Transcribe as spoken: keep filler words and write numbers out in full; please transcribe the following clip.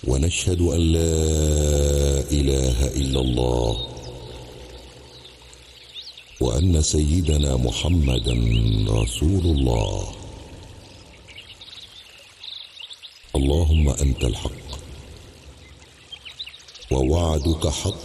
ونشهد أن لا إله إلا الله وأن سيدنا محمدا رسول الله. اللهم أنت الحق ووعدك حق